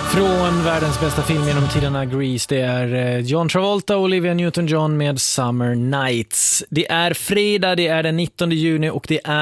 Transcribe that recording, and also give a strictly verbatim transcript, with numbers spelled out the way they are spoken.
Från världens bästa film genom tiderna, Grease. Det är John Travolta och Olivia Newton-John med Summer Nights. Det är fredag, det är den nittonde juni och det är